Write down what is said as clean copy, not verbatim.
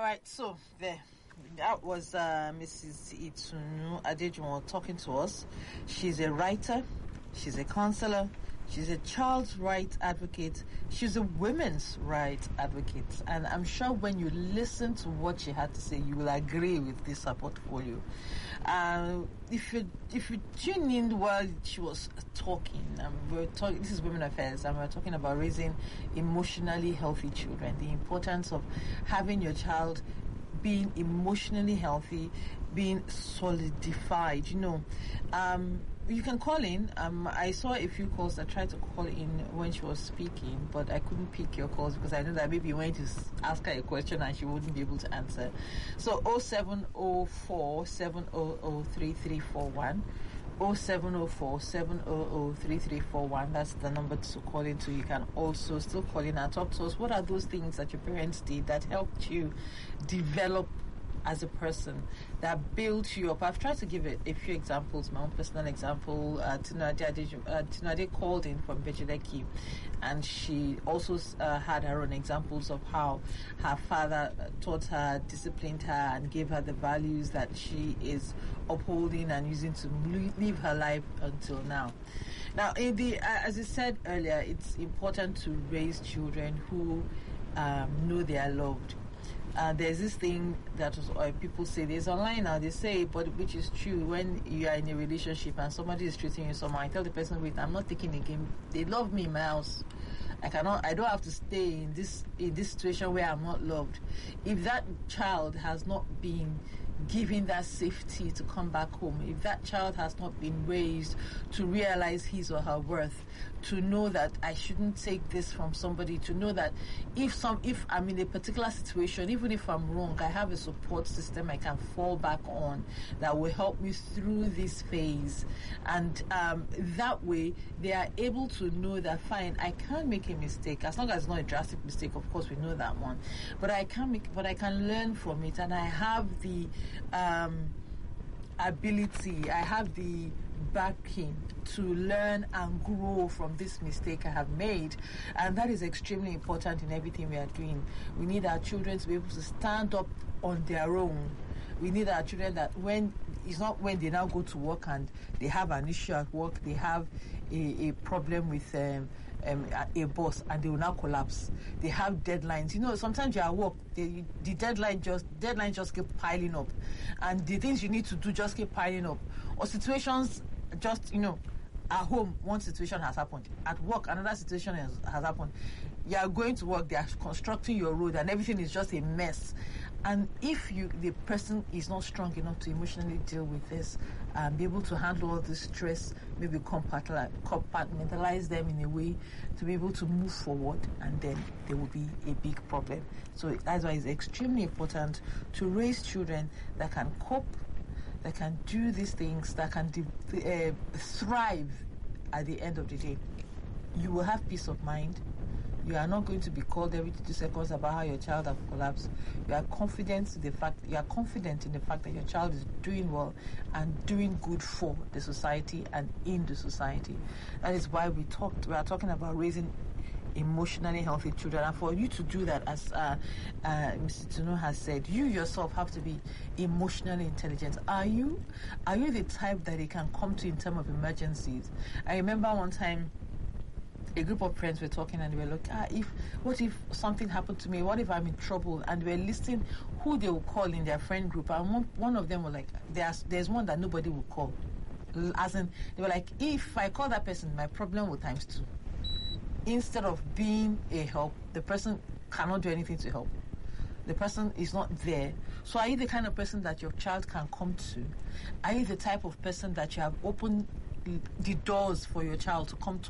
right, so there. That was Mrs. Itunu Adejuwon talking to us. She's a writer, she's a counselor, she's a child's rights advocate, she's a women's rights advocate. And I'm sure when you listen to what she had to say, you will agree with this portfolio. If you tune in while she was talking, this is Women Affairs, and we're talking about raising emotionally healthy children, the importance of having your child being emotionally healthy, being solidified. You can call in. I saw a few calls that tried to call in when she was speaking, but I couldn't pick your calls because I know that maybe you went to ask her a question and she wouldn't be able to answer. So 0704 700 3341. 0704 700 3341. That's the number to call into. You can also still call in and talk to us. What are those things that your parents did that helped you develop as a person, that built you up? I've tried to give a few examples. My own personal example, Tinade called in from Bejileki, and she also had her own examples of how her father taught her, disciplined her, and gave her the values that she is upholding and using to live her life until now. Now, as I said earlier, it's important to raise children who know they are loved. There's this thing that people say, there's online now, they say, but which is true, when you are in a relationship and somebody is treating you somehow, I tell the person, wait, I'm not taking a game. They love me in my house. I don't have to stay in this situation where I'm not loved. If that child has not been given that safety to come back home, if that child has not been raised to realize his or her worth, to know that I shouldn't take this from somebody, to know that if I'm in a particular situation, even if I'm wrong, I have a support system I can fall back on that will help me through this phase. And that way they are able to know that, fine, I can make a mistake, as long as it's not a drastic mistake, of course we know that one, but I can learn from it, and I have the ability, I have the backing to learn and grow from this mistake I have made. And that is extremely important in everything we are doing. We need our children to be able to stand up on their own. We need our children that it's not when they now go to work and they have an issue at work, they have a problem with a boss, and they will now collapse. They have deadlines. Sometimes you're at work, the deadlines just keep piling up, and the things you need to do just keep piling up. Or situations just, at home, one situation has happened. At work, another situation has happened. You are going to work, they are constructing your road, and everything is just a mess. And if the person is not strong enough to emotionally deal with this, be able to handle all this stress, maybe compartmentalize them in a way to be able to move forward, and then there will be a big problem. So that's why it's extremely important to raise children that can cope, that can do these things, that can thrive at the end of the day. You will have peace of mind. You are not going to be called every 2 seconds about how your child has collapsed. You are confident in the fact that your child is doing well and doing good for the society and in the society. That is why we are talking about raising emotionally healthy children. And for you to do that, as Mr. Tuno has said, you yourself have to be emotionally intelligent. Are you the type that it can come to in terms of emergencies? I remember one time a group of friends were talking, and they were like, what if something happened to me? What if I'm in trouble? And they were listing who they will call in their friend group. And one of them was like, there's one that nobody will call. As in, they were like, if I call that person, my problem will times 2. Instead of being a help, the person cannot do anything to help. The person is not there. So are you the kind of person that your child can come to? Are you the type of person that you have opened the doors for your child to come to